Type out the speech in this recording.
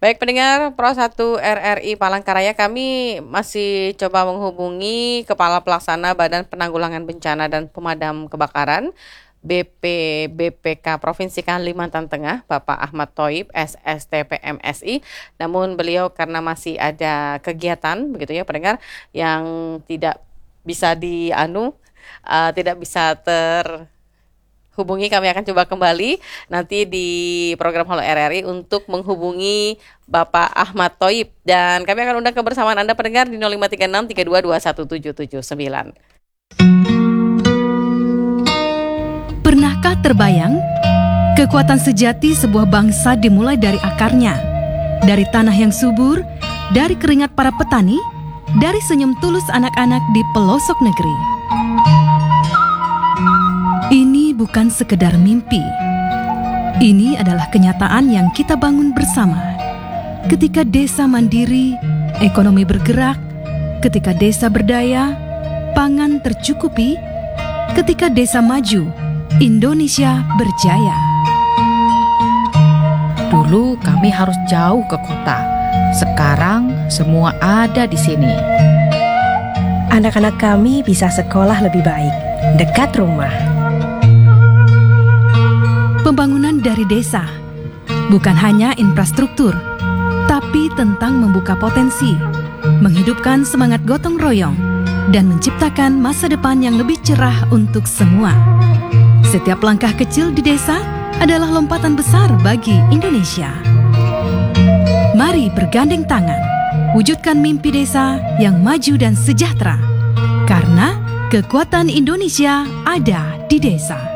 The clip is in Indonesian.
Baik pendengar Pro 1 RRI Palangkaraya, kami masih coba menghubungi Kepala Pelaksana Badan Penanggulangan Bencana dan Pemadam Kebakaran BPK Provinsi Kalimantan Tengah, Bapak Ahmad Thoib, SSTP MSI. Namun beliau karena masih ada kegiatan, begitu ya pendengar, yang tidak bisa tidak bisa hubungi. Kami akan coba kembali nanti di program Halo RRI untuk menghubungi Bapak Ahmad Thoib, dan kami akan undang kebersamaan Anda pendengar di 0536 3221 779. Pernahkah terbayang kekuatan sejati sebuah bangsa dimulai dari akarnya, dari tanah yang subur, dari keringat para petani, dari senyum tulus anak-anak di pelosok negeri. Ini bukan sekedar mimpi. Ini adalah kenyataan yang kita bangun bersama. Ketika desa mandiri, ekonomi bergerak. Ketika desa berdaya, pangan tercukupi. Ketika desa maju, Indonesia berjaya. Dulu kami harus jauh ke kota. Sekarang semua ada di sini. Anak-anak kami bisa sekolah lebih baik, dekat rumah. Pembangunan dari desa bukan hanya infrastruktur, tapi tentang membuka potensi, menghidupkan semangat gotong royong, dan menciptakan masa depan yang lebih cerah untuk semua. Setiap langkah kecil di desa adalah lompatan besar bagi Indonesia. Mari bergandeng tangan, wujudkan mimpi desa yang maju dan sejahtera. Karena kekuatan Indonesia ada di desa.